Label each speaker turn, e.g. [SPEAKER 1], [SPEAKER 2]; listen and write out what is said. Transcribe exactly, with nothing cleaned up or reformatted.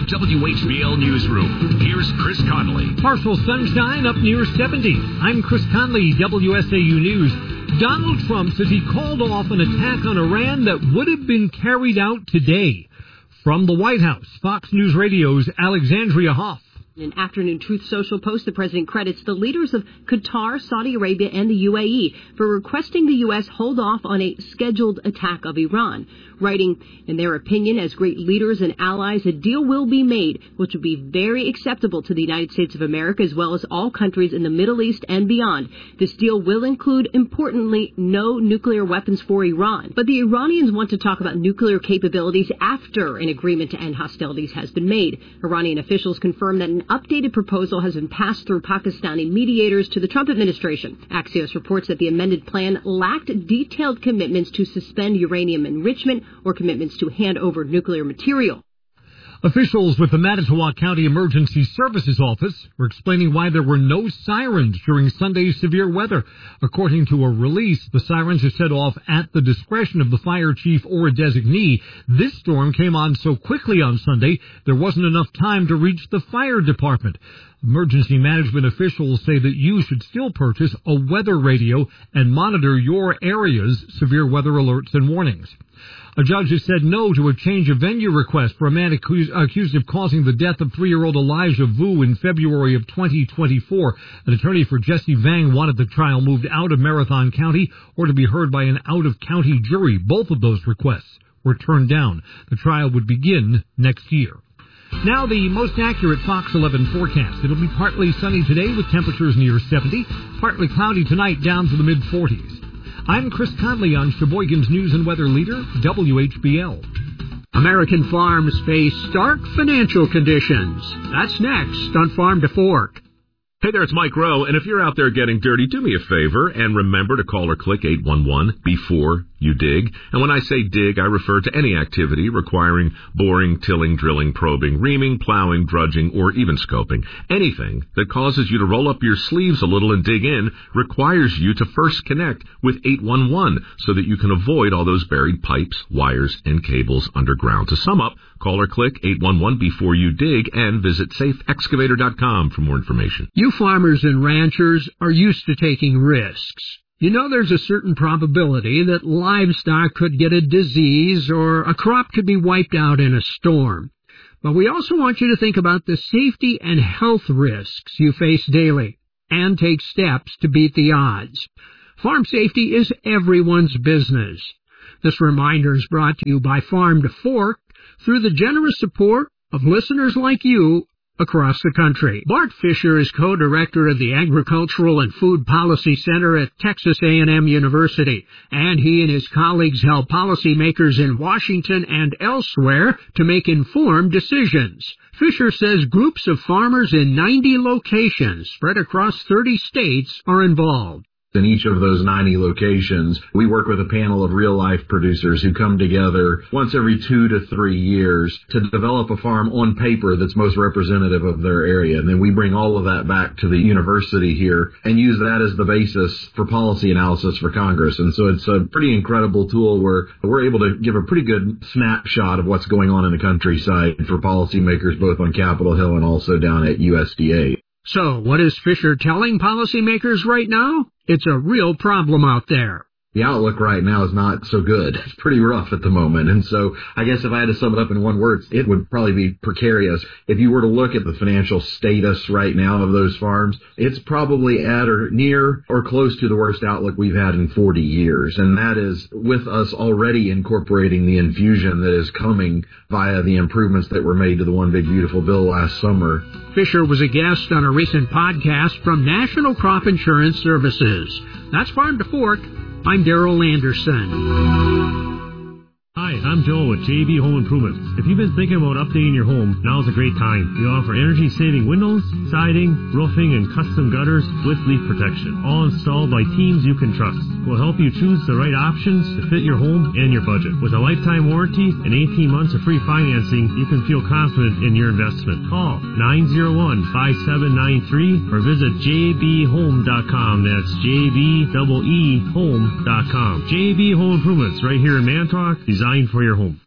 [SPEAKER 1] W H B L Newsroom. Here's Chris Conley.
[SPEAKER 2] Partial sunshine up near seventy. I'm Chris Conley, W S A U News. Donald Trump says he called off an attack on Iran that would have been carried out today. From the White House, Fox News Radio's Alexandria Hoff.
[SPEAKER 3] In an afternoon Truth Social post, the president credits the leaders of Qatar, Saudi Arabia, and the U A E for requesting the U S hold off on a scheduled attack of Iran. Writing, in their opinion, as great leaders and allies, a deal will be made, which would be very acceptable to the United States of America as well as all countries in the Middle East and beyond. This deal will include, importantly, no nuclear weapons for Iran. But the Iranians want to talk about nuclear capabilities after an agreement to end hostilities has been made. Iranian officials confirmed that an updated proposal has been passed through Pakistani mediators to the Trump administration. Axios reports that the amended plan lacked detailed commitments to suspend uranium enrichment or commitments to hand over nuclear material.
[SPEAKER 2] Officials with the Manitowoc County Emergency Services Office are explaining why there were no sirens during Sunday's severe weather. According to a release, the sirens are set off at the discretion of the fire chief or a designee. This storm came on so quickly on Sunday, there wasn't enough time to reach the fire department. Emergency management officials say that you should still purchase a weather radio and monitor your area's severe weather alerts and warnings. A judge has said no to a change of venue request for a man accused, accused of causing the death of three-year-old Elijah Vu in February of twenty twenty-four. An attorney for Jesse Vang wanted the trial moved out of Marathon County or to be heard by an out-of-county jury. Both of those requests were turned down. The trial would begin next year. Now the most accurate Fox eleven forecast. It'll be partly sunny today with temperatures near seventy, partly cloudy tonight down to the mid-forties. I'm Chris Conley on Sheboygan's News and Weather Leader, W H B L.
[SPEAKER 4] American farms face stark financial conditions. That's next on Farm to Fork.
[SPEAKER 5] Hey there, it's Mike Rowe, and if you're out there getting dirty, do me a favor and remember to call or click eight one one before you dig. And when I say dig, I refer to any activity requiring boring, tilling, drilling, probing, reaming, plowing, drudging, or even scoping. Anything that causes you to roll up your sleeves a little and dig in requires you to first connect with eight one one so that you can avoid all those buried pipes, wires, and cables underground. To sum up, call or click eight one one before you dig and visit safe excavator dot com for more information.
[SPEAKER 4] You farmers and ranchers are used to taking risks. You know there's a certain probability that livestock could get a disease or a crop could be wiped out in a storm. But we also want you to think about the safety and health risks you face daily and take steps to beat the odds. Farm safety is everyone's business. This reminder is brought to you by Farm to Fork through the generous support of listeners like you across the country. Bart Fisher is co-director of the Agricultural and Food Policy Center at Texas A and M University, and he and his colleagues help policymakers in Washington and elsewhere to make informed decisions. Fisher says groups of farmers in ninety locations spread across thirty states are involved.
[SPEAKER 6] In each of those ninety locations, we work with a panel of real-life producers who come together once every two to three years to develop a farm on paper that's most representative of their area. And then we bring all of that back to the university here and use that as the basis for policy analysis for Congress. And so it's a pretty incredible tool where we're able to give a pretty good snapshot of what's going on in the countryside for policymakers both on Capitol Hill and also down at U S D A.
[SPEAKER 4] So, what is Fisher telling policymakers right now? It's a real problem out there.
[SPEAKER 6] The outlook right now is not so good. It's pretty rough at the moment. And so I guess if I had to sum it up in one word, it would probably be precarious. If you were to look at the financial status right now of those farms, it's probably at or near or close to the worst outlook we've had in forty years. And that is with us already incorporating the infusion that is coming via the improvements that were made to the One Big Beautiful Bill last summer.
[SPEAKER 4] Fisher was a guest on a recent podcast from National Crop Insurance Services. That's Farm to Fork. I'm Darrell Anderson.
[SPEAKER 7] Hi, I'm Joe with J B Home Improvement. If you've been thinking about updating your home, now's a great time. We offer energy-saving windows, siding, roofing, and custom gutters with leak protection, all installed by teams you can trust. We'll help you choose the right options to fit your home and your budget. With a lifetime warranty and eighteen months of free financing, you can feel confident in your investment. Call nine oh one, five seven nine three or visit j b home dot com. That's J B E E home dot com. J B Home Improvements right here in Manitowoc, designed for your home.